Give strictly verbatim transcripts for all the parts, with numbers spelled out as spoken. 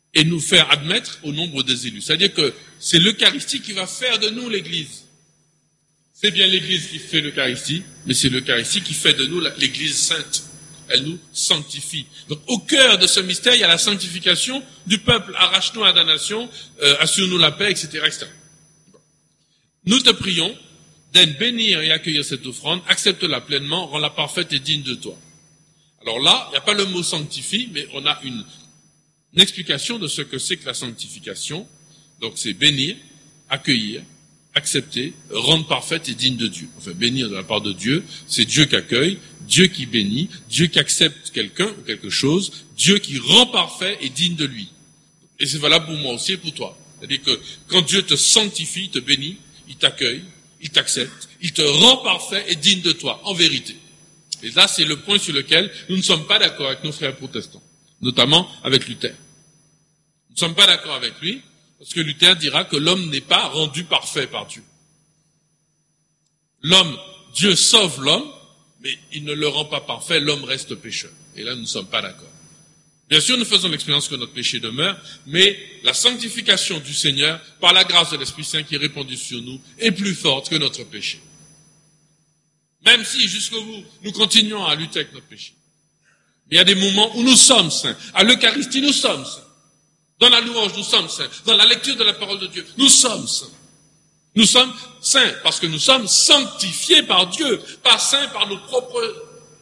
et nous faire admettre au nombre des élus. C'est-à-dire que c'est l'Eucharistie qui va faire de nous l'Église. C'est bien l'Église qui fait l'Eucharistie, mais c'est l'Eucharistie qui fait de nous l'Église sainte. Elle nous sanctifie. Donc au cœur de ce mystère, il y a la sanctification du peuple. Arrache-nous à la nation, euh, assure-nous la paix, et cetera, et cetera. Nous te prions d'être bénir et accueillir cette offrande, accepte-la pleinement, rends-la parfaite et digne de toi. Alors là, il n'y a pas le mot sanctifie, mais on a une, une explication de ce que c'est que la sanctification. Donc c'est bénir, accueillir, accepter, rendre parfaite et digne de Dieu. Enfin, bénir de la part de Dieu, c'est Dieu qui accueille, Dieu qui bénit, Dieu qui accepte quelqu'un ou quelque chose, Dieu qui rend parfait et digne de lui. Et c'est valable pour moi aussi et pour toi. C'est-à-dire que quand Dieu te sanctifie, il te bénit, il t'accueille, il t'accepte, il te rend parfait et digne de toi, en vérité. Et là, c'est le point sur lequel nous ne sommes pas d'accord avec nos frères protestants, notamment avec Luther. Nous ne sommes pas d'accord avec lui, parce que Luther dira que l'homme n'est pas rendu parfait par Dieu. L'homme, Dieu sauve l'homme, mais il ne le rend pas parfait, l'homme reste pécheur. Et là, nous ne sommes pas d'accord. Bien sûr, nous faisons l'expérience que notre péché demeure, mais la sanctification du Seigneur, par la grâce de l'Esprit Saint qui est répandue sur nous, est plus forte que notre péché. Même si, jusqu'au bout, nous continuons à lutter avec notre péché. Il y a des moments où nous sommes saints. À l'Eucharistie, nous sommes saints. Dans la louange, nous sommes saints. Dans la lecture de la parole de Dieu, nous sommes saints. Nous sommes saints parce que nous sommes sanctifiés par Dieu, pas saints par nos propres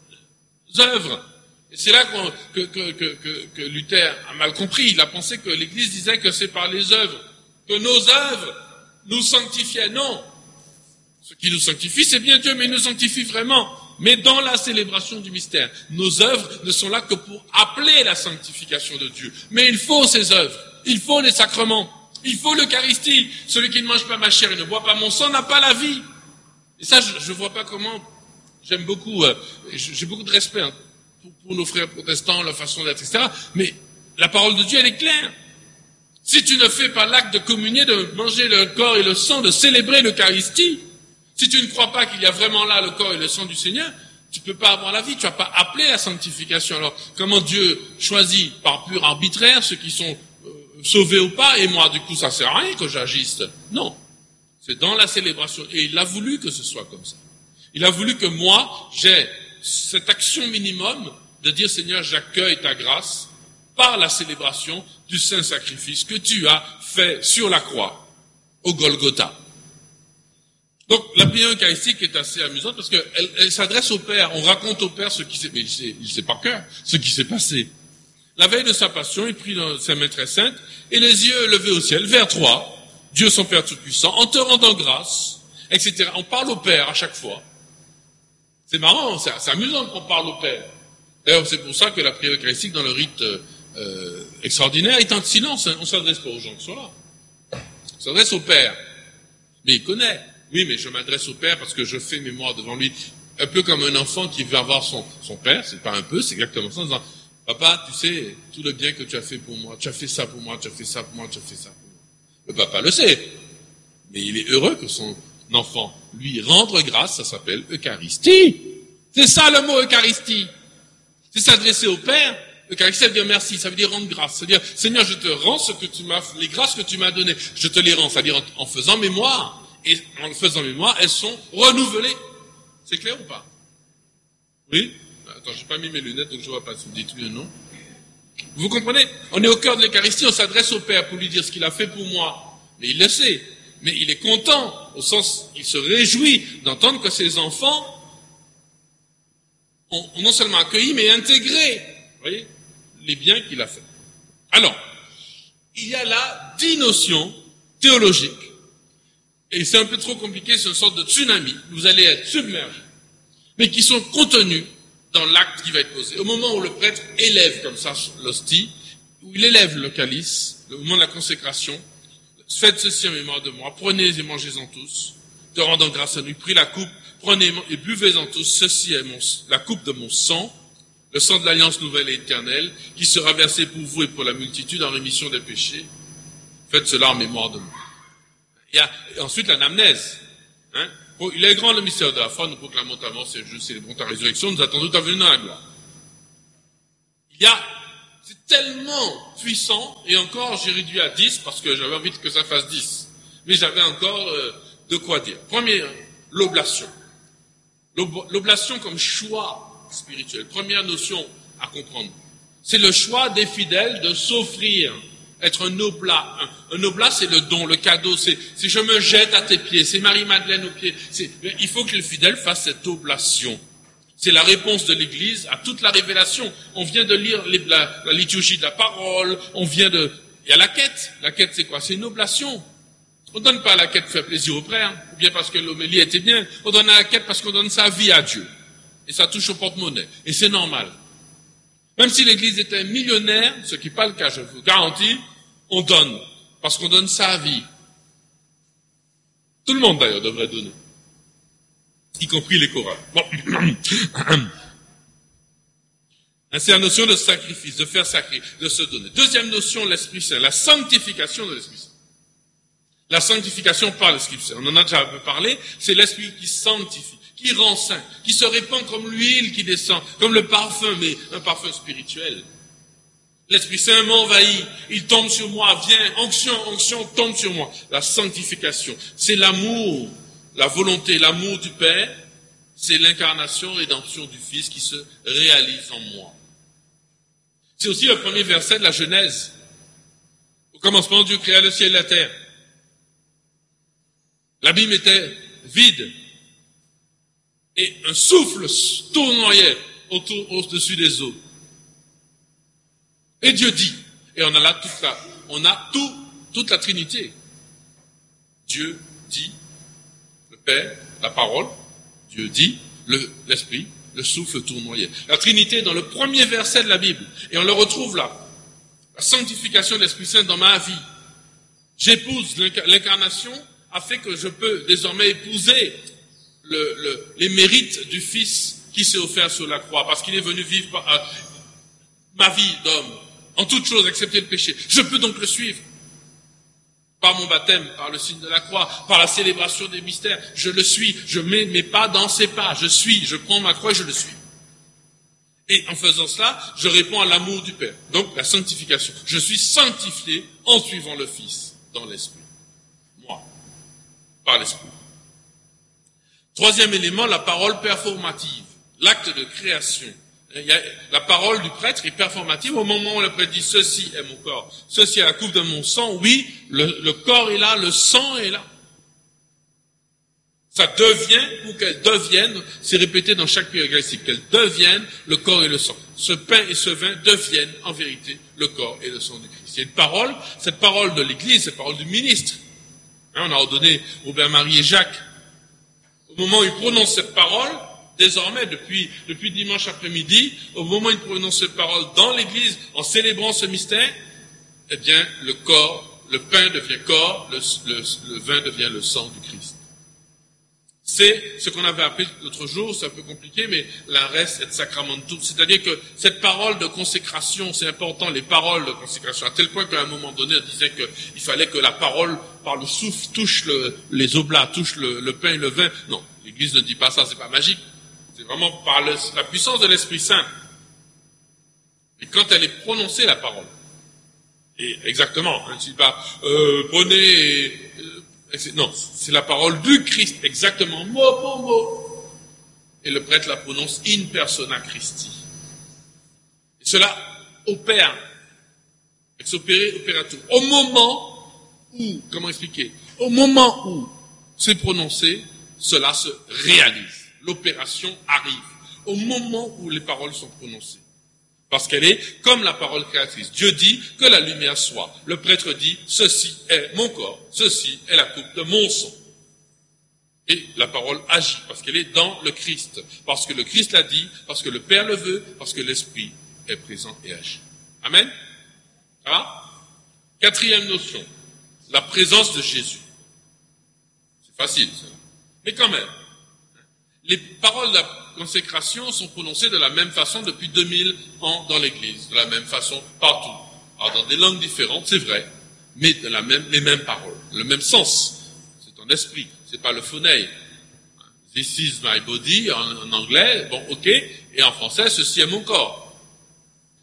œuvres. Et c'est là qu'on, que, que, que, que Luther a mal compris. Il a pensé que l'Église disait que c'est par les œuvres, que nos œuvres nous sanctifiaient. Non. Ce qui nous sanctifie, c'est bien Dieu, mais il nous sanctifie vraiment. Mais dans la célébration du mystère, nos œuvres ne sont là que pour appeler la sanctification de Dieu. Mais il faut ces œuvres, il faut les sacrements, il faut l'Eucharistie. Celui qui ne mange pas ma chair et ne boit pas mon sang n'a pas la vie. Et ça, je ne vois pas comment. J'aime beaucoup, euh, j'ai beaucoup de respect hein, pour, pour nos frères protestants, leur façon d'être, et cetera. Mais la parole de Dieu, elle est claire. Si tu ne fais pas l'acte de communier, de manger le corps et le sang, de célébrer l'Eucharistie, si tu ne crois pas qu'il y a vraiment là le corps et le sang du Seigneur, tu ne peux pas avoir la vie, tu n'as pas appelé la sanctification. Alors, comment Dieu choisit par pur arbitraire ceux qui sont euh, sauvés ou pas, et moi, du coup, ça ne sert à rien que j'agisse. Non. C'est dans la célébration. Et il a voulu que ce soit comme ça. Il a voulu que moi, j'ai cette action minimum de dire, Seigneur, j'accueille ta grâce par la célébration du saint sacrifice que tu as fait sur la croix, au Golgotha. Donc, la prière eucharistique est assez amusante parce qu'elle elle s'adresse au Père. On raconte au Père ce qui s'est, mais il sait, il sait par cœur ce qui s'est passé. La veille de sa passion, il prie dans sa maîtresse sainte et les yeux levés au ciel, vers toi, Dieu son Père Tout-Puissant, en te rendant grâce, et cetera. On parle au Père à chaque fois. C'est marrant, c'est, c'est amusant qu'on parle au Père. D'ailleurs, c'est pour ça que la prière eucharistique dans le rite euh, extraordinaire est en silence. On ne s'adresse pas aux gens qui sont là. On s'adresse au Père. Mais il connaît. Oui, mais je m'adresse au Père parce que je fais mémoire devant lui. Un peu comme un enfant qui veut avoir son, son père, c'est pas un peu, c'est exactement ça, en disant, papa, tu sais, tout le bien que tu as fait pour moi, tu as fait ça pour moi, tu as fait ça pour moi, tu as fait ça pour moi. Le papa le sait. Mais il est heureux que son enfant lui rendre grâce, ça s'appelle Eucharistie. C'est ça le mot Eucharistie. C'est s'adresser au Père. Eucharistie, ça veut dire merci, ça veut dire rendre grâce. C'est-à-dire, Seigneur, je te rends ce que tu m'as, les grâces que tu m'as données, je te les rends, c'est-à-dire en, en faisant mémoire. Et en le faisant mémoire, elles sont renouvelées. C'est clair ou pas? Oui? Attends, j'ai pas mis mes lunettes, donc je vois pas si vous dites oui ou non. Vous comprenez? On est au cœur de l'Eucharistie, on s'adresse au Père pour lui dire ce qu'il a fait pour moi. Mais il le sait. Mais il est content, au sens, il se réjouit d'entendre que ses enfants ont, ont non seulement accueilli, mais intégré, vous voyez, les biens qu'il a fait. Alors, il y a là dix notions théologiques. Et c'est un peu trop compliqué, c'est une sorte de tsunami. Vous allez être submergés. Mais qui sont contenus dans l'acte qui va être posé. Au moment où le prêtre élève comme ça l'hostie, où il élève le calice, au moment de la consécration, faites ceci en mémoire de moi, prenez et mangez-en tous, te rendant grâce à lui, pris la coupe, prenez et buvez-en tous, ceci est mon, la coupe de mon sang, le sang de l'alliance nouvelle et éternelle, qui sera versé pour vous et pour la multitude en rémission des péchés. Faites cela en mémoire de moi. Il y a ensuite l'anamnèse. Hein? Il est grand le mystère de la foi, nous proclamons ta mort, c'est juste, célébrons ta résurrection, nous attendons ta venue dans la gloire. Il y a, c'est tellement puissant, et encore j'ai réduit à dix parce que j'avais envie que ça fasse dix. Mais j'avais encore euh, de quoi dire. Première, l'oblation. L'ob- L'oblation comme choix spirituel. Première notion à comprendre. C'est le choix des fidèles de s'offrir, être un oblat. Un, un oblat, c'est le don, le cadeau, c'est, c'est je me jette à tes pieds, c'est Marie-Madeleine aux pieds. C'est, il faut que le fidèle fasse cette oblation. C'est la réponse de l'Église à toute la révélation. On vient de lire les, la, la liturgie de la parole, on vient de... Il y a la quête. La quête, c'est quoi? C'est une oblation. On ne donne pas la quête pour faire plaisir au frère, ou bien parce que l'homélie était bien. On donne la quête parce qu'on donne sa vie à Dieu. Et ça touche au porte-monnaie. Et c'est normal. Même si l'Église était millionnaire, ce qui n'est pas le cas, je vous garantis, on donne. Parce qu'on donne sa vie. Tout le monde, d'ailleurs, devrait donner. Y compris les chorales. Bon. C'est la notion de sacrifice, de faire sacrifice, de se donner. Deuxième notion, l'Esprit Saint, la sanctification de l'Esprit Saint. La sanctification par l'Esprit Saint. On en a déjà un peu parlé. C'est l'Esprit qui sanctifie, qui rend saint, qui se répand comme l'huile qui descend, comme le parfum, mais un parfum spirituel. L'Esprit Saint m'envahit, il tombe sur moi, viens, onction, onction, tombe sur moi. La sanctification, c'est l'amour, la volonté, l'amour du Père, c'est l'incarnation, rédemption du Fils qui se réalise en moi. C'est aussi le premier verset de la Genèse. Au commencement, Dieu créa le ciel et la terre. L'abîme était vide. Et un souffle tournoyait autour, au-dessus des eaux. Et Dieu dit, et on a là toute la, on a tout, toute la Trinité. Dieu dit, le Père, la parole, Dieu dit, le, l'Esprit, le souffle tournoyait. La Trinité est dans le premier verset de la Bible. Et on le retrouve là. La sanctification de l'Esprit Saint dans ma vie. J'épouse l'incarnation a fait que je peux désormais épouser le, le, les mérites du Fils qui s'est offert sur la croix, parce qu'il est venu vivre par, euh, ma vie d'homme, en toute chose, excepté le péché. Je peux donc le suivre. Par mon baptême, par le signe de la croix, par la célébration des mystères, je le suis. Je mets mes pas dans ses pas. Je suis, je prends ma croix et je le suis. Et en faisant cela, je réponds à l'amour du Père. Donc, la sanctification. Je suis sanctifié en suivant le Fils dans l'Esprit. Moi, par l'Esprit. Troisième élément, la parole performative. L'acte de création. Il y a, la parole du prêtre est performative au moment où le prêtre dit « Ceci est mon corps, ceci est la coupe de mon sang ». Oui, le, le corps est là, le sang est là. Ça devient, ou qu'elle devienne, c'est répété dans chaque prière eucharistique, qu'elle devienne le corps et le sang. Ce pain et ce vin deviennent en vérité le corps et le sang du Christ. Il y a une parole, cette parole de l'Église, cette parole du ministre. Hein, on a ordonné Robert, Marie et Jacques. Au moment où ils prononcent cette parole, désormais, depuis, depuis dimanche après-midi, au moment où ils prononcent cette parole dans l'Église, en célébrant ce mystère, eh bien, le corps, le pain devient corps, le, le, le vin devient le sang du Christ. C'est ce qu'on avait appelé l'autre jour, c'est un peu compliqué, mais la res et sacramentum. C'est-à-dire que cette parole de consécration, c'est important, les paroles de consécration, à tel point qu'à un moment donné, on disait qu'il fallait que la parole, par le souffle, touche le, les oblats, touche le, le pain et le vin. Non, l'Église ne dit pas ça, c'est pas magique. C'est vraiment par le, la puissance de l'Esprit Saint. Et quand elle est prononcée, la parole, et exactement, hein, je ne dis pas, euh, prenez... Et, euh, non, c'est la parole du Christ, exactement, mot pour mot. Et le prêtre la prononce in persona Christi. Et cela opère, ex opere operatur. Au moment où, comment expliquer, au moment où c'est prononcé, cela se réalise. L'opération arrive. Au moment où les paroles sont prononcées. Parce qu'elle est comme la parole créatrice. Dieu dit que la lumière soit. Le prêtre dit, ceci est mon corps, ceci est la coupe de mon sang. Et la parole agit, parce qu'elle est dans le Christ. Parce que le Christ l'a dit, parce que le Père le veut, parce que l'Esprit est présent et agit. Amen? Ça va? Quatrième notion, la présence de Jésus. C'est facile, ça. Mais quand même, les paroles de la consécration sont prononcées de la même façon depuis deux mille ans dans l'Église, de la même façon partout. Alors dans des langues différentes, c'est vrai, mais de la même, les mêmes paroles, le même sens. C'est en esprit, c'est pas le phonème. This is my body en, en anglais, bon ok, et en français, ceci est mon corps.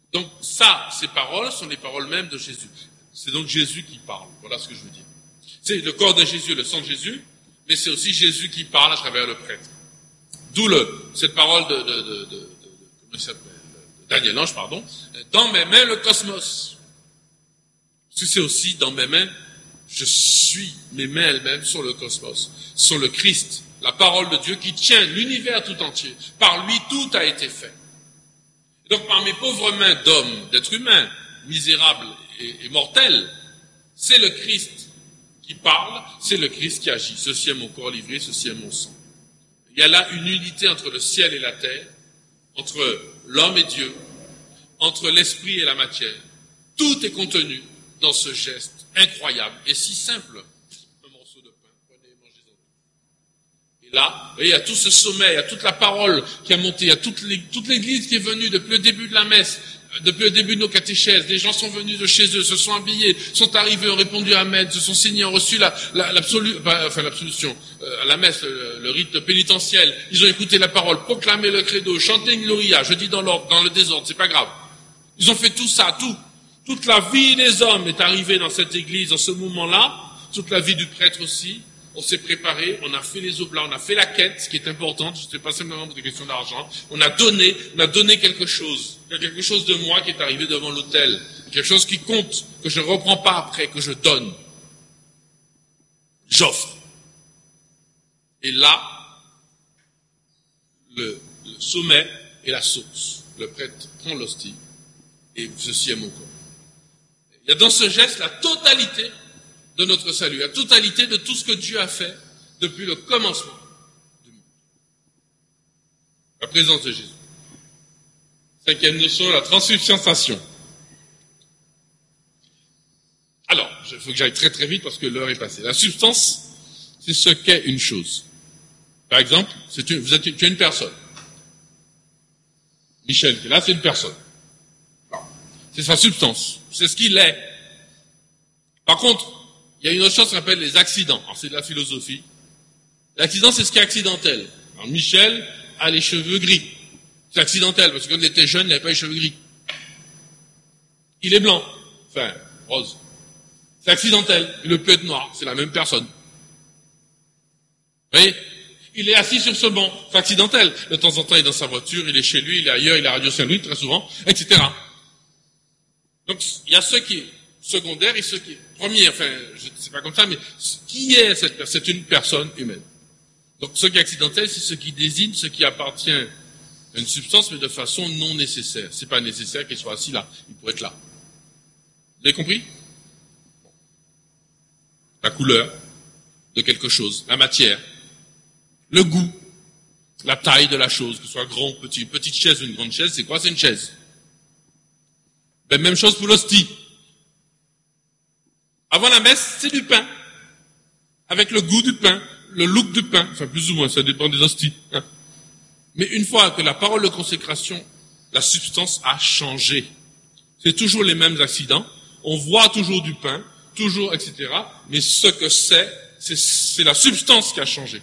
Donc ça, ces paroles sont les paroles mêmes de Jésus. C'est donc Jésus qui parle. Voilà ce que je veux dire. C'est le corps de Jésus, le sang de Jésus, mais c'est aussi Jésus qui parle à travers le prêtre. D'où le, cette parole de, de, de, de, de, de comment il s'appelle, de Daniel Ange, pardon. Dans mes mains, le cosmos. Parce que c'est aussi dans mes mains, je suis, mes mains elles-mêmes sont le cosmos, sont le Christ, la parole de Dieu qui tient l'univers tout entier. Par lui, tout a été fait. Et donc, par mes pauvres mains d'hommes, d'êtres humains, misérables et, et mortels, c'est le Christ qui parle, c'est le Christ qui agit. Ceci est mon corps livré, ceci est mon sang. Il y a là une unité entre le ciel et la terre, entre l'homme et Dieu, entre l'esprit et la matière. Tout est contenu dans ce geste incroyable et si simple. Un morceau de pain, prenez et mangez-en. Et là, il y a tout ce sommet, il y a toute la parole qui a monté, il y a toute l'Église qui est venue depuis le début de la messe, depuis le début de nos catéchèses. Des gens sont venus de chez eux, se sont habillés, sont arrivés, ont répondu à Amen, se sont signés, ont reçu la, la, l'absolu, enfin l'absolution, euh, à la messe, le, le rite pénitentiel. Ils ont écouté la parole, proclamé le credo, chanté une gloria, je dis dans l'ordre, dans le désordre, c'est pas grave. Ils ont fait tout ça, tout. Toute la vie des hommes est arrivée dans cette église, dans ce moment-là. Toute la vie du prêtre aussi. On s'est préparé, on a fait les oblats, on a fait la quête, ce qui est important. Ce n'est pas simplement pour des questions d'argent. On a donné, on a donné quelque chose. Il y a quelque chose de moi qui est arrivé devant l'autel. Quelque chose qui compte, que je ne reprends pas après, que je donne. J'offre. Et là, le, le sommet est la source. Le prêtre prend l'hostie et ceci est mon corps. Il y a dans ce geste la totalité de notre salut, la totalité de tout ce que Dieu a fait depuis le commencement du monde. La présence de Jésus. Cinquième notion, la transubstantiation. Alors, il faut que j'aille très très vite parce que l'heure est passée. La substance, c'est ce qu'est une chose. Par exemple, c'est une, vous êtes, tu es une personne. Michel qui est là, c'est une personne. C'est sa substance. C'est ce qu'il est. Par contre, il y a une autre chose qu'on appelle les accidents. Alors, c'est de la philosophie. L'accident, c'est ce qui est accidentel. Alors, Michel a les cheveux gris. C'est accidentel, parce que quand il était jeune, il n'avait pas les cheveux gris. Il est blanc. Enfin, rose. C'est accidentel. Il peut être noir. C'est la même personne. Vous voyez? Il est assis sur ce banc. C'est accidentel. De temps en temps, il est dans sa voiture, il est chez lui, il est ailleurs, il est à Radio Saint-Louis, très souvent, et cetera. Donc, il y a ce qui est secondaire et ce qui est premier, enfin, je ne sais pas comme ça, mais qui est cette personne? C'est une personne humaine. Donc, ce qui est accidentel, c'est ce qui désigne ce qui appartient à une substance, mais de façon non nécessaire. C'est pas nécessaire qu'il soit assis là. Il pourrait être là. Vous avez compris? La couleur de quelque chose, la matière, le goût, la taille de la chose, que ce soit grand ou petit. Une petite chaise ou une grande chaise, c'est quoi? C'est une chaise. Ben, même chose pour l'hostie. Avant la messe, c'est du pain. Avec le goût du pain, le look du pain. Enfin, plus ou moins, ça dépend des hosties. Hein. Mais une fois que la parole de consécration, la substance a changé. C'est toujours les mêmes accidents. On voit toujours du pain, toujours, et cetera. Mais ce que c'est, c'est, c'est la substance qui a changé.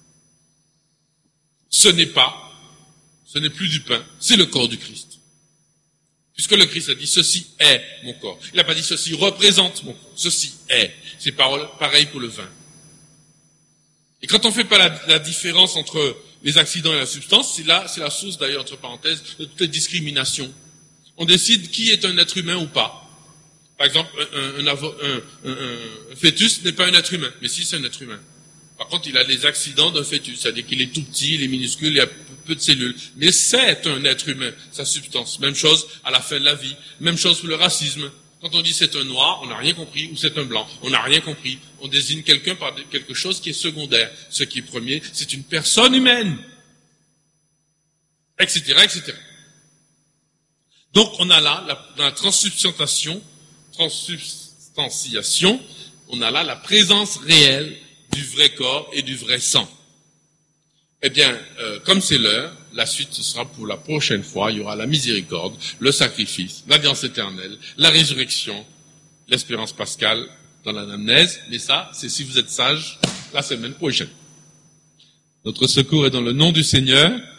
Ce n'est pas, ce n'est plus du pain, c'est le corps du Christ. Puisque le Christ a dit, ceci est mon corps. Il n'a pas dit, ceci représente mon corps. Ceci est. C'est pareil pour le vin. Et quand on ne fait pas la, la différence entre les accidents et la substance, c'est là, c'est la source d'ailleurs, entre parenthèses, de toutes les discriminations. On décide qui est un être humain ou pas. Par exemple, un, un, un, un, un fœtus n'est pas un être humain, mais si c'est un être humain. Par contre, il a les accidents d'un fœtus, c'est-à-dire qu'il est tout petit, il est minuscule, il a peu de cellules. Mais c'est un être humain, sa substance. Même chose à la fin de la vie. Même chose pour le racisme. Quand on dit c'est un noir, on n'a rien compris, ou c'est un blanc, on n'a rien compris. On désigne quelqu'un par quelque chose qui est secondaire. Ce qui est premier, c'est une personne humaine. Etc., et cetera. Donc, on a là, la, dans la transsubstantiation, transsubstantiation, on a là la présence réelle du vrai corps et du vrai sang. Eh bien, euh, comme c'est l'heure, la suite ce sera pour la prochaine fois. Il y aura la miséricorde, le sacrifice, l'alliance éternelle, la résurrection, l'espérance pascale dans l'anamnèse. Mais ça, c'est si vous êtes sages, la semaine prochaine. Notre secours est dans le nom du Seigneur.